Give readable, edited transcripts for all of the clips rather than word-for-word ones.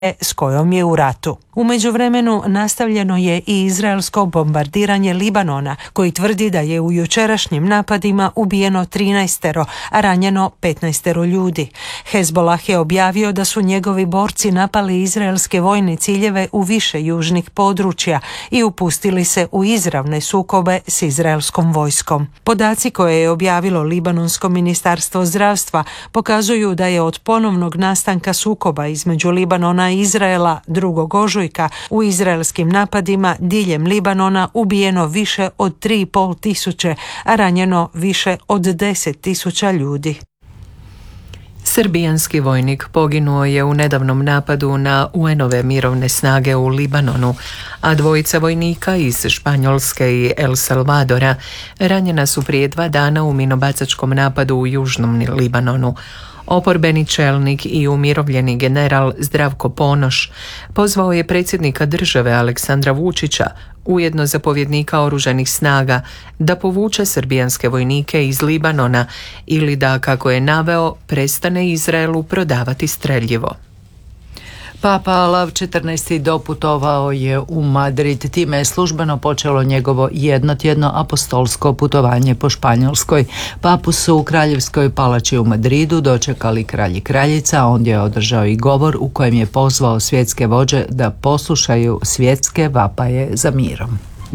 s kojom je u ratu. U međuvremenu nastavljeno je i izraelsko bombardiranje Libanona, koji tvrdi da je u jučerašnjim napadima ubijeno 13, a ranjeno 15 ljudi. Hezbollah je objavio da su njegovi borci napali izraelske vojne ciljeve u više južnih područja i upustili se u izravne sukobe s izraelskom vojskom. Podaci koje je objavilo Libanonsko ministarstvo zdravstva pokazuju da je od ponovnog nastanka sukoba između Libanona i Izraela 2. ožujka u izraelskim napadima diljem Libanona ubijeno više od 3,5 tisuće, a ranjeno više od 10.000 ljudi. Srbijanski vojnik poginuo je u nedavnom napadu na UN-ove mirovne snage u Libanonu, a 2 vojnika iz Španjolske i El Salvadora ranjena su prije 2 dana u minobacačkom napadu u južnom Libanonu. Oporbeni čelnik i umirovljeni general Zdravko Ponoš pozvao je predsjednika države Aleksandra Vučića, ujedno zapovjednika oružanih snaga, da povuče srbijanske vojnike iz Libanona ili da, kako je naveo, prestane Izraelu prodavati streljivo. Papa Lav XIV. Doputovao je u Madrid, time je službeno počelo njegovo jednotjedno apostolsko putovanje po Španjolskoj. Papu su u Kraljevskoj palači u Madridu dočekali kralj i kraljica, a ondje je održao i govor u kojem je pozvao svjetske vođe da poslušaju svjetske vapaje za mirom.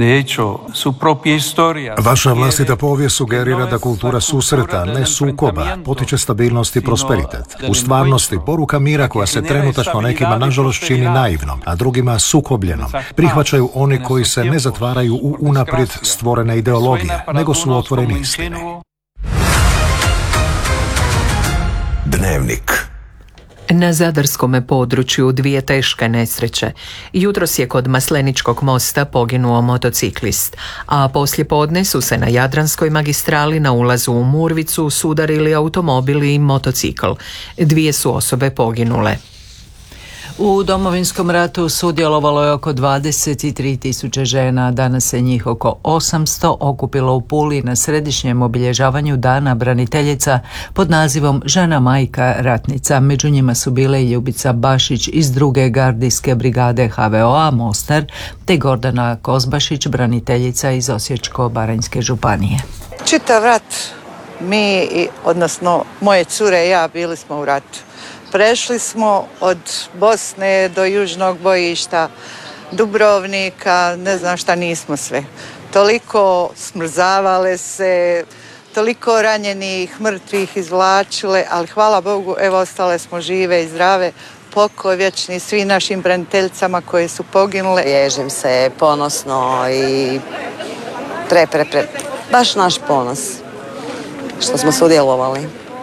Vaša vlastita povijest sugerira da kultura susreta, ne sukoba, potiče stabilnost i prosperitet. U stvarnosti, poruka mira koja se trenutačno nekima nažalost čini naivnom, a drugima sukobljenom, prihvaćaju oni koji se ne zatvaraju u unaprijed stvorene ideologije, nego su otvoreni istini. Dnevnik. Na zadarskom području 2 teške nesreće. Jutros je kod Masleničkog mosta poginuo motociklist, a poslijepodne su se na Jadranskoj magistrali na ulazu u Murvicu sudarili automobili i motocikl. 2 su osobe poginule. U Domovinskom ratu sudjelovalo je oko 23.000 žena, danas se njih oko 800 okupilo u Puli na središnjem obilježavanju Dana braniteljica pod nazivom Žena majka ratnica. Među njima su bile i Ljubica Bašić iz 2. gardijske brigade HVO-a Mostar te Gordana Kozbašić, braniteljica iz Osječko-baranjske županije. Čitav rat mi, odnosno moje cure i ja, bili smo u ratu. Prešli smo od Bosne do južnog bojišta, Dubrovnika, ne znam šta nismo sve. Toliko smrzavale se, toliko ranjenih, mrtvih izvlačile, ali hvala Bogu, evo ostale smo žive i zdrave. Pokoj vječni svim našim braniteljicama koje su poginule. Ježim se ponosno i baš naš ponos što smo sudjelovali.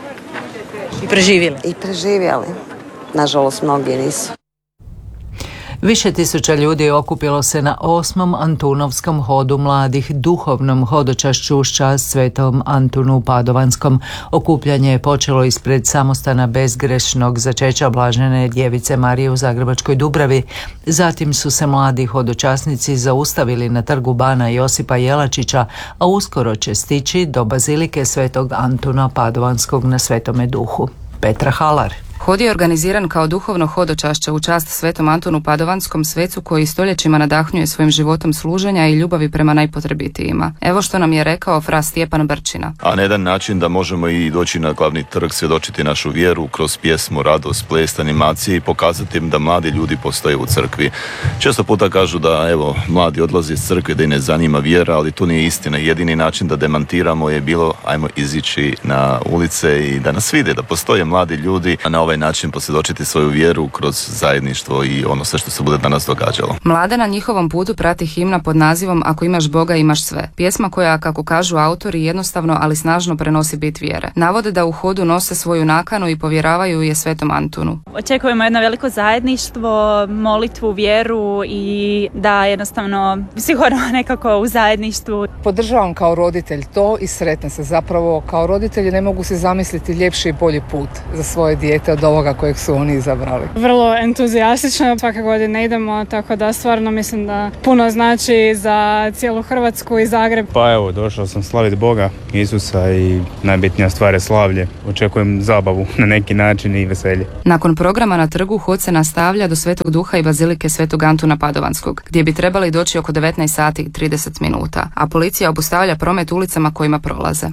I preživjeli. Nažalost, mnogi nisu. Više tisuća ljudi okupilo se na 8. Antunovskom hodu mladih, duhovnom hodočašću uz čast Svetom Antunu Padovanskom. Okupljanje je počelo ispred samostana bezgrešnog začeća Blažene djevice Marije u Zagrebačkoj Dubravi. Zatim su se mladi hodočasnici zaustavili na trgu bana Josipa Jelačića, a uskoro će stići do bazilike Svetog Antuna Padovanskog na Svetome Duhu. Petra Halar. Hod je organiziran kao duhovno hodočašće u čast Svetom Antunu Padovanskom, svecu koji stoljećima nadahnjuje svojim životom služenja i ljubavi prema najpotrebitijima. Evo što nam je rekao fra Stjepan Brčina. A na jedan način da možemo i doći na glavni trg, svjedočiti našu vjeru kroz pjesmu, radost, ples, animacije i pokazati im da mladi ljudi postoje u crkvi. Često puta kažu da evo, mladi odlaze iz crkve, da ih ne zanima vjera, ali to nije istina. Jedini način da demantiramo je bilo ajmo izići na ulice i da nas vide, da postoje mladi ljudi, a na ovaj način posvjedočiti svoju vjeru kroz zajedništvo i ono sve što se bude danas događalo. Mlade na njihovom putu prati himna pod nazivom Ako imaš Boga, imaš sve. Pjesma koja, kako kažu autori, jednostavno ali snažno prenosi bit vjere. Navode da u hodu nose svoju nakanu i povjeravaju je Svetom Antunu. Očekujemo jedno veliko zajedništvo, molitvu, vjeru i da jednostavno sigurno nekako u zajedništvu. Podržavam kao roditelj to i sretna se. Zapravo kao roditelji ne mogu se zamisliti ljepši i bolji put za svoje dijete od od ovoga kojeg su oni izabrali. Vrlo entuzijastično, svake godine idemo, tako da stvarno mislim da puno znači za cijelu Hrvatsku i Zagreb. Pa evo, došao sam slaviti Boga, Isusa i najbitnija stvar je slavlje. Očekujem zabavu na neki način i veselje. Nakon programa na trgu hod se nastavlja do Svetog Duha i Bazilike Svetog Antuna Padovanskog, gdje bi trebali doći oko 19 sati i 30 minuta, a policija obustavlja promet ulicama kojima prolaze.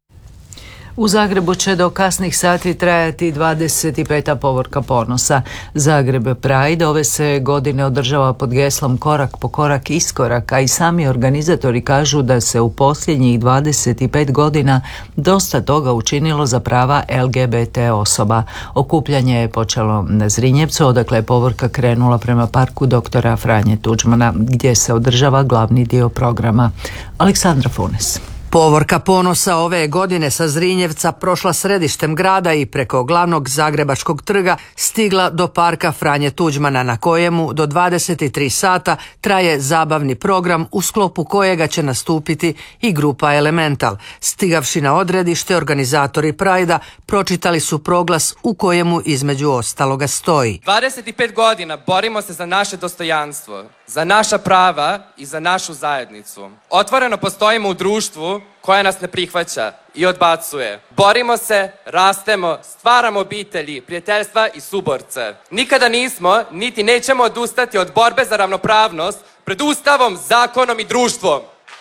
U Zagrebu će do kasnih sati trajati 25. povorka ponosa. Zagreb Pride ove se godine održava pod geslom korak po korak iskorak, a i sami organizatori kažu da se u posljednjih 25 godina dosta toga učinilo za prava LGBT osoba. Okupljanje je počelo na Zrinjevcu, odakle je povorka krenula prema parku doktora Franje Tuđmana, gdje se održava glavni dio programa. Aleksandra Funes. Povorka ponosa ove godine sa Zrinjevca prošla središtem grada i preko glavnog zagrebačkog trga stigla do parka Franje Tuđmana, na kojemu do 23 sata traje zabavni program u sklopu kojega će nastupiti i grupa Elemental. Stigavši na odredište, organizatori Prajda pročitali su proglas u kojemu između ostaloga stoji: 25 godina borimo se za naše dostojanstvo, za naša prava i za našu zajednicu. Otvoreno postojimo u društvu koja nas ne prihvaća i odbacuje. Borimo se, rastemo, stvaramo obitelji, prijateljstva i suborce. Nikada nismo, niti nećemo odustati od borbe za ravnopravnost pred Ustavom, zakonom i društvom.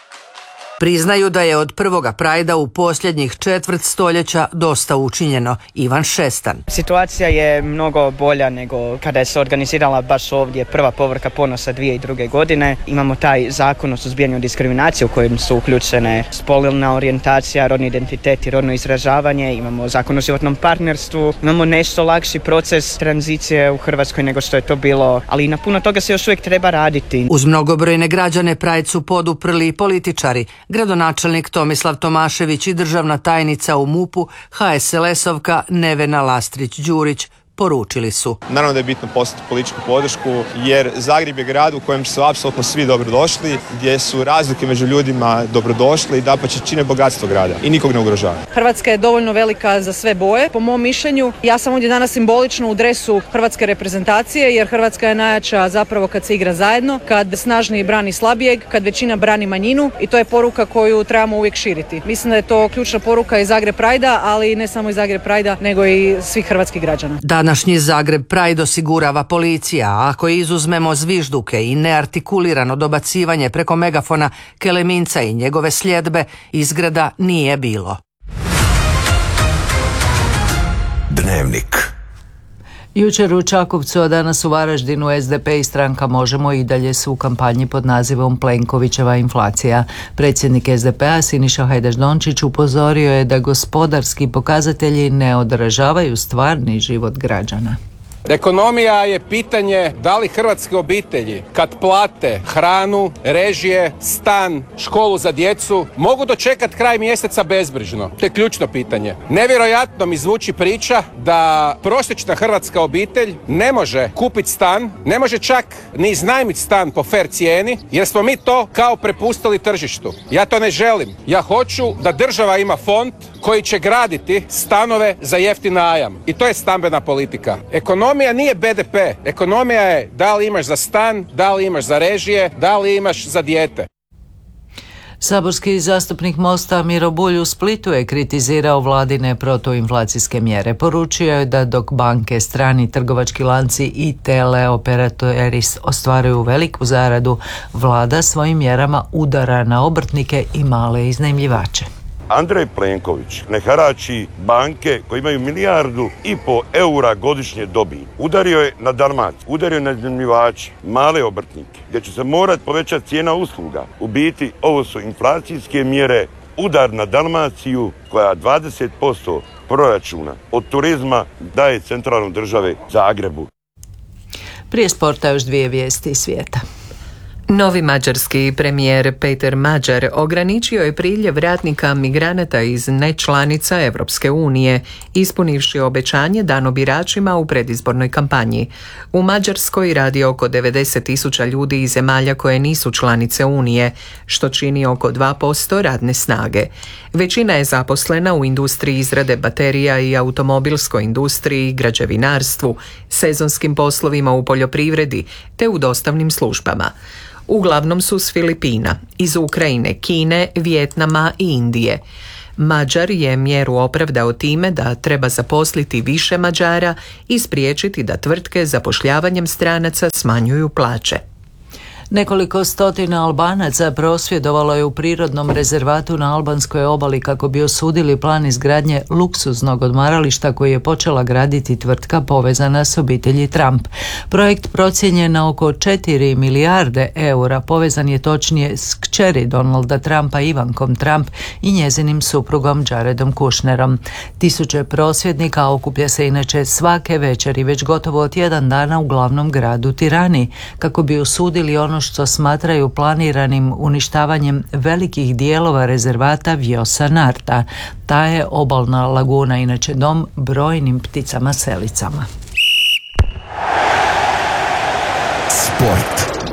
Priznaju da je od prvoga Prajda u posljednjih četvrt stoljeća dosta učinjeno. Ivan Šestan. Situacija je mnogo bolja nego kada je se organizirala baš ovdje prva povorka ponosa 2002. godine. Imamo taj zakon o suzbijanju diskriminacije u kojem su uključene spolna orijentacija, rodni identitet i rodno izražavanje. Imamo zakon o životnom partnerstvu. Imamo nešto lakši proces tranzicije u Hrvatskoj nego što je to bilo, ali na puno toga se još uvijek treba raditi. Uz mnogobrojne građane Pride su poduprli i političari. Gradonačelnik Tomislav Tomašević i državna tajnica u MUP-u HSLS-ovka Nevena Lastrić-Đurić poručili su: Naravno da je bitno poslati političku podršku, jer Zagreb je grad u kojem su apsolutno svi dobrodošli, gdje su razlike među ljudima dobrodošli i dapače čine bogatstvo grada i nikog ne ugrožava. Hrvatska je dovoljno velika za sve boje, po mom mišljenju. Ja sam ovdje danas simbolično u dresu hrvatske reprezentacije, jer Hrvatska je najjača zapravo kad se igra zajedno, kad snažniji brani slabijeg, kad većina brani manjinu, i to je poruka koju trebamo uvijek širiti. Mislim da je to ključna poruka iz Zagreb Prajda, ali ne samo iz Zagreb Prajda, nego i svih hrvatskih građana. Današnji Zagreb Pride osigurava policija, a ako izuzmemo zvižduke i neartikulirano dobacivanje preko megafona Keleminca i njegove sljedbe, izgreda nije bilo. Dnevnik. Jučer u Čakovcu, a danas u Varaždinu, SDP i stranka Možemo i dalje su u kampanji pod nazivom Plenkovićeva inflacija. Predsjednik SDP-a Siniša Hajdaš Dončić upozorio je da gospodarski pokazatelji ne odražavaju stvarni život građana. Ekonomija je pitanje da li hrvatske obitelji kad plate hranu, režije, stan, školu za djecu mogu dočekati kraj mjeseca bezbrižno. To je ključno pitanje. Nevjerojatno mi zvuči priča da prosječna hrvatska obitelj ne može kupiti stan, ne može čak ni iznajmiti stan po fer cijeni, jer smo mi to kao prepustili tržištu. Ja to ne želim. Ja hoću da država ima fond koji će graditi stanove za jeftin najam. I to je stambena politika. Ekonomija nije BDP. Ekonomija je da li imaš za stan, da li imaš za režije, da li imaš za dijete. Saborski zastupnik Mosta Miro Bulj u Splitu je kritizirao vladine protuinflacijske mjere. Poručio je da dok banke, strani trgovački lanci i teleoperatori ostvaruju veliku zaradu, vlada svojim mjerama udara na obrtnike i male iznajmljivače. Andrej Plenković ne harači banke koje imaju 1,5 milijardu eura godišnje dobiti. Udario je na Dalmaciju, udario je na iznajmljivače, male obrtnike, gdje će se morati povećati cijena usluga. U biti, ovo su inflacijske mjere, udar na Dalmaciju koja 20% proračuna od turizma daje centralnoj države Zagrebu. Prije sporta još 2 vijesti iz svijeta. Novi mađarski premijer Peter Mađar ograničio je priljev radnika migranata iz nečlanica Europske unije, ispunivši obećanje dano biračima u predizbornoj kampanji. U Mađarskoj radi oko 90.000 ljudi iz zemalja koje nisu članice Unije, što čini oko 2% radne snage. Većina je zaposlena u industriji izrade baterija i automobilskoj industriji, građevinarstvu, sezonskim poslovima u poljoprivredi te u dostavnim službama. Uglavnom su s Filipina, iz Ukrajine, Kine, Vijetnama i Indije. Mađar je mjeru opravdao time da treba zaposliti više Mađara i spriječiti da tvrtke zapošljavanjem stranaca smanjuju plaće. Nekoliko stotina Albanaca prosvjedovalo je u prirodnom rezervatu na albanskoj obali kako bi osudili plan izgradnje luksuznog odmarališta koji je počela graditi tvrtka povezana s obitelji Trump. Projekt procijenjen na oko 4 milijarde eura, povezan je točnije s kćeri Donalda Trumpa Ivankom Trump i njezinim suprugom Jaredom Kushnerom. Tisuće prosvjednika okuplja se inače svake večeri već gotovo tjedan dana u glavnom gradu Tirani kako bi osudili ono što smatraju planiranim uništavanjem velikih dijelova rezervata Vjosa Narta. Ta je obalna laguna inače dom brojnim pticama selicama. Sport.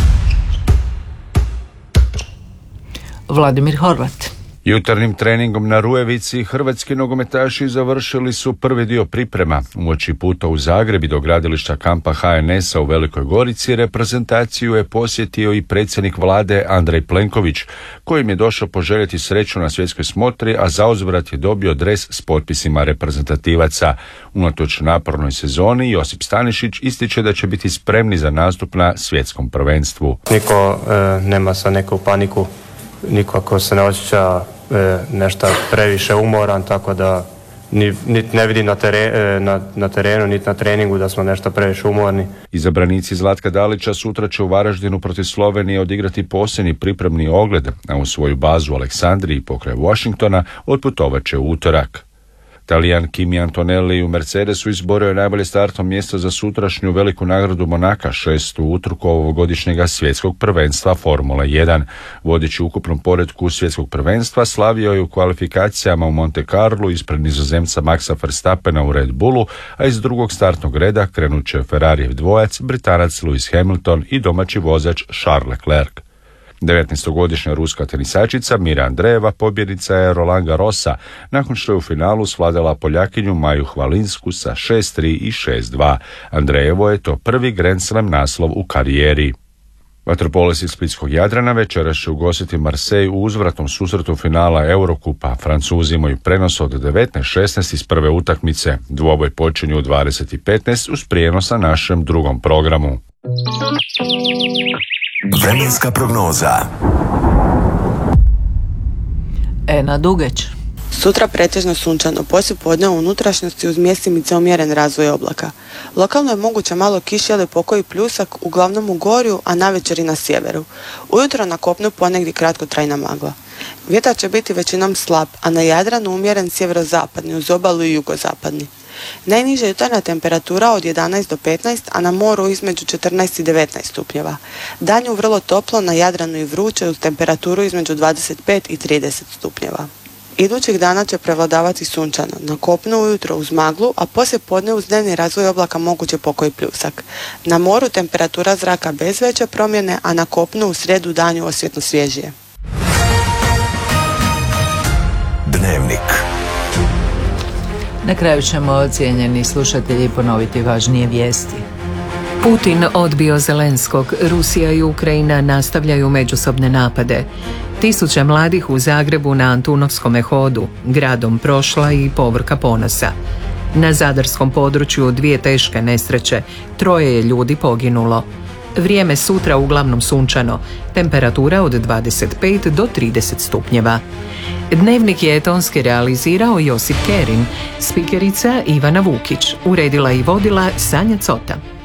Vladimir Horvat. Jutarnjim treningom na Rujevici hrvatski nogometaši završili su prvi dio priprema. Uoči puta u Zagreb i do gradilišta kampa HNS-a u Velikoj Gorici reprezentaciju je posjetio i predsjednik vlade Andrej Plenković, kojim je došao poželjeti sreću na svjetskoj smotri, a zauzvrat je dobio dres s potpisima reprezentativaca. Unatoč napornoj sezoni, Josip Stanišić ističe da će biti spremni za nastup na svjetskom prvenstvu. Niko nema sa neku paniku, niko ako se ne osjeća nešto previše umoran, tako da niti ne vidim na terenu, niti na treningu da smo nešto previše umorni. Izabranici Zlatka Dalića sutra će u Varaždinu protiv Slovenije odigrati posljednji pripremni ogled, a u svoju bazu u Aleksandriji pokraj Washingtona otputovat će u utorak. Talijan Kimi Antonelli u Mercedesu izborio je najbolje startno mjesto za sutrašnju veliku nagradu Monaka, 6. utrku ovogodišnjega svjetskog prvenstva Formule 1. Vodeći u ukupnom poretku svjetskog prvenstva slavio je u kvalifikacijama u Monte Carlu ispred Nizozemca Maxa Verstappena u Red Bullu, a iz drugog startnog reda krenut će Ferrarijev dvojac, Britanac Lewis Hamilton i domaći vozač Charles Leclerc. 19-godišnja ruska tenisačica Mira Andreeva pobjednica je Roland Garrosa nakon što je u finalu svladala Poljakinju Maju Hvalinsku sa 6-3 i 6-2. Andreevo je to prvi Grand Slam naslov u karijeri. Vaterpolisti splitskog Jadrana večeras će ugostiti Marseille u uzvratnom susretu finala Eurokupa. Francuzi imaju prenos od 19:16 iz prve utakmice. Dvoboj počinju u 20:15 uz prijenos na našem drugom programu. Vremenska prognoza. Ena Dugeć. Sutra pretežno sunčano, poslijepodne u unutrašnjosti uz mjestimice umjeren razvoj oblaka. Lokalno je moguće malo kiše ili pokoji pljusak, uglavnom u Gorju, a navečer i na sjeveru. Ujutro na kopnu ponegdje kratkotrajna magla. Vjetar će biti većinom slab, a na Jadranu umjeren sjeverozapadni, uz obalu i jugozapadni. Najniža jutarnja temperatura od 11 do 15, a na moru između 14 i 19 stupnjeva. Danju vrlo toplo, na Jadranu i vruće uz temperaturu između 25 i 30 stupnjeva. Idućih dana će prevladavati sunčano, na kopnu ujutro uz maglu, a poslije podne uz dnevni razvoj oblaka moguće pokoji pljusak. Na moru temperatura zraka bez veće promjene, a na kopnu u srijedu danju osvjetno svježije. Dnevnik. Na kraju ćemo, cijenjeni slušatelji, ponoviti važnije vijesti. Putin odbio Zelenskog, Rusija i Ukrajina nastavljaju međusobne napade. Tisuće mladih u Zagrebu na Antunovskome hodu, gradom prošla i povorka ponosa. Na zadarskom području 2 teške nesreće, 3 je ljudi poginulo. Vrijeme sutra uglavnom sunčano, temperatura od 25 do 30 stupnjeva. Dnevnik je tonski realizirao Josip Kerin, spikerica Ivana Vukić, uredila i vodila Sanja Cota.